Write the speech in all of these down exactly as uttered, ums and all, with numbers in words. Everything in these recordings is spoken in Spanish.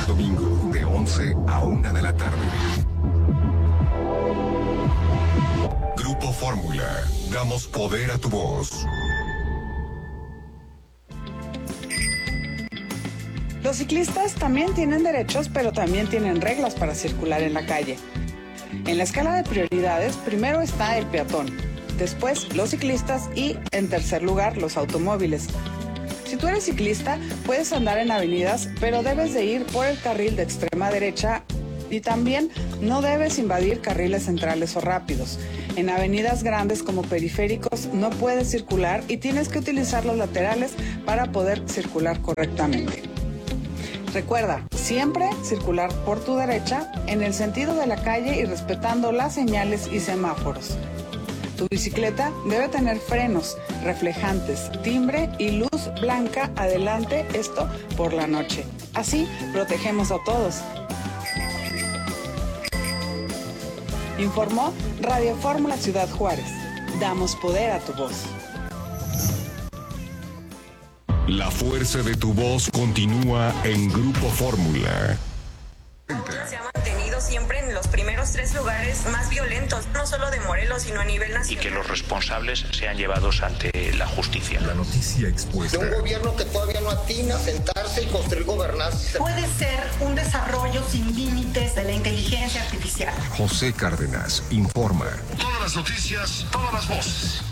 domingo, de once a una de la tarde. Grupo Fórmula, damos poder a tu voz. Los ciclistas también tienen derechos, pero también tienen reglas para circular en la calle. En la escala de prioridades, primero está el peatón, después los ciclistas y, en tercer lugar, los automóviles. Si tú eres ciclista, puedes andar en avenidas, pero debes de ir por el carril de extrema derecha y también no debes invadir carriles centrales o rápidos. En avenidas grandes como periféricos no puedes circular y tienes que utilizar los laterales para poder circular correctamente. Recuerda, siempre circular por tu derecha en el sentido de la calle y respetando las señales y semáforos. Tu bicicleta debe tener frenos, reflejantes, timbre y luz blanca adelante, esto por la noche. Así protegemos a todos. Informó Radio Fórmula Ciudad Juárez. Damos poder a tu voz. La fuerza de tu voz continúa en Grupo Fórmula. Se ha mantenido siempre en los primeros tres lugares más violentos, no solo de Morelos, sino a nivel nacional. Y que los responsables sean llevados ante la justicia. La noticia expuesta. De un gobierno que todavía no atina a sentarse y construir gobernanza. Puede ser un desarrollo sin límites de la inteligencia artificial. José Cárdenas informa. Todas las noticias, todas las voces.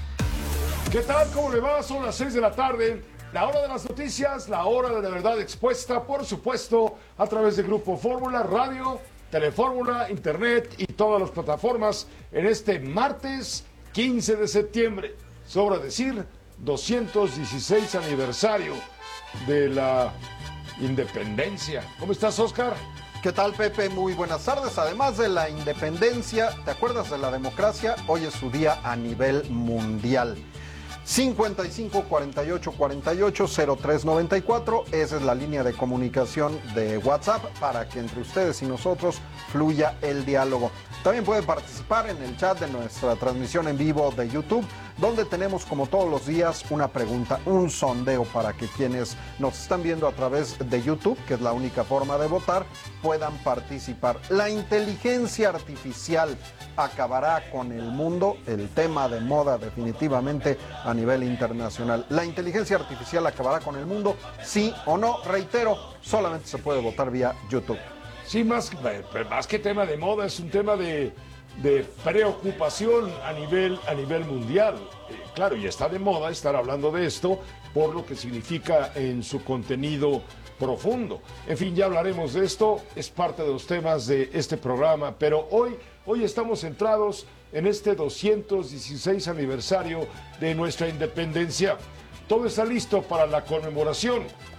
¿Qué tal? ¿Cómo le va? Son las seis de la tarde. La hora de las noticias, la hora de la verdad expuesta, por supuesto, a través de Grupo Fórmula, Radio, Telefórmula, Internet y todas las plataformas en este martes quince de septiembre. Sobra decir, doscientos dieciséis aniversario de la independencia. ¿Cómo estás, Oscar? ¿Qué tal, Pepe? Muy buenas tardes. Además de la independencia, ¿te acuerdas de la democracia? Hoy es su día a nivel mundial. cincuenta y cinco, cuarenta y ocho, cuarenta y ocho, cero tres noventa y cuatro, esa es la línea de comunicación de WhatsApp para que entre ustedes y nosotros fluya el diálogo. También pueden participar en el chat de nuestra transmisión en vivo de YouTube, donde tenemos como todos los días una pregunta, un sondeo para que quienes nos están viendo a través de YouTube, que es la única forma de votar, puedan participar. La inteligencia artificial acabará con el mundo, el tema de moda definitivamente a nivel internacional. ¿La inteligencia artificial acabará con el mundo? ¿Sí o no? Reitero, solamente se puede votar vía YouTube. Sí, más, más que tema de moda, es un tema de, de preocupación a nivel, a nivel mundial. Eh, claro, y está de moda estar hablando de esto por lo que significa en su contenido profundo. En fin, ya hablaremos de esto, es parte de los temas de este programa, pero hoy, hoy estamos centrados en este doscientos dieciséis aniversario de nuestra independencia. Todo está listo para la conmemoración.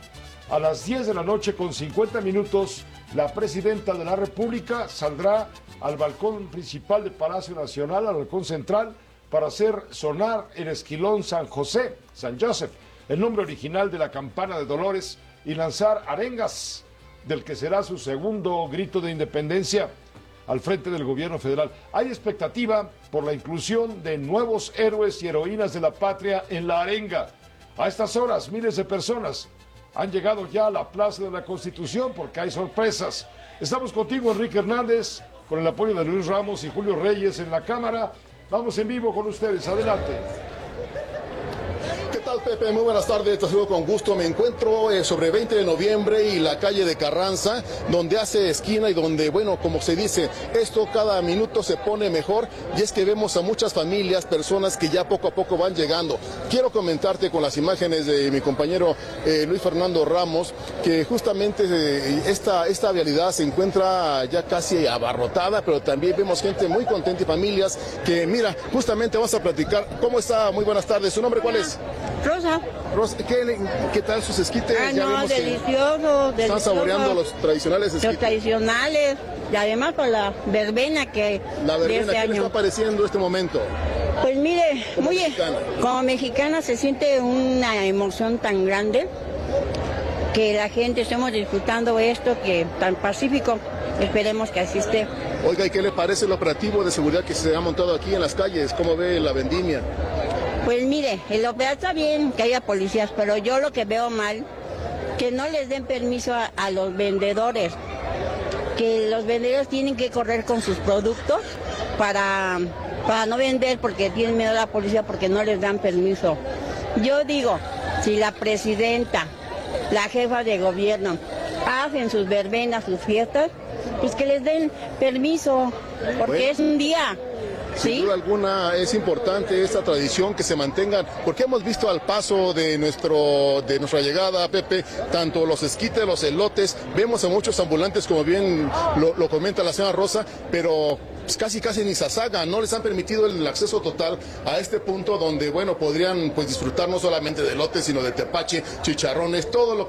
A las diez de la noche con cincuenta minutos, la presidenta de la República saldrá al balcón principal del Palacio Nacional, al balcón central, para hacer sonar el esquilón San José, San Joseph, el nombre original de la campana de Dolores, y lanzar arengas del que será su segundo grito de independencia al frente del gobierno federal. Hay expectativa por la inclusión de nuevos héroes y heroínas de la patria en la arenga. A estas horas, miles de personas han llegado ya a la Plaza de la Constitución porque hay sorpresas. Estamos contigo, Enrique Hernández, con el apoyo de Luis Ramos y Julio Reyes en la cámara. Vamos en vivo con ustedes, adelante. ¿Qué tal, Pepe? Muy buenas tardes, te saludo con gusto. Me encuentro eh, sobre veinte de noviembre y la calle de Carranza, donde hace esquina y donde, bueno, como se dice, esto cada minuto se pone mejor, y es que vemos a muchas familias, personas que ya poco a poco van llegando. Quiero comentarte con las imágenes de mi compañero eh, Luis Fernando Ramos, que justamente eh, esta, esta vialidad se encuentra ya casi abarrotada, pero también vemos gente muy contenta y familias que, mira, justamente vamos a platicar. ¿Cómo está? Muy buenas tardes. ¿Su nombre cuál es? Rosa. Rosa, ¿qué, qué tal sus esquites? Ah, ya no, vemos delicioso, que están saboreando los tradicionales esquites. Los tradicionales, y además con la verbena que La verbena, de este ¿qué año. le está pareciendo este momento? Pues mire, Como muy mexicana. como mexicana se siente una emoción tan grande que la gente estemos disfrutando esto, que tan pacífico, esperemos que así esté. Oiga, ¿y qué le parece el operativo de seguridad que se ha montado aquí en las calles? ¿Cómo ve la vendimia? Pues mire, el operador está bien que haya policías, pero yo lo que veo mal que no les den permiso a, a los vendedores, que los vendedores tienen que correr con sus productos para, para no vender porque tienen miedo a la policía porque no les dan permiso. Yo digo, si la presidenta, la jefa de gobierno, hacen sus verbenas, sus fiestas, pues que les den permiso, porque bueno, es un día. Sin ¿sí? duda alguna es importante esta tradición que se mantengan, porque hemos visto al paso de nuestro de nuestra llegada, Pepe, tanto los esquites, los elotes, vemos a muchos ambulantes, como bien lo, lo comenta la señora Rosa, pero pues casi casi ni Sasaga, no les han permitido el acceso total a este punto donde, bueno, podrían pues disfrutar no solamente de elotes, sino de tepache, chicharrones, todo lo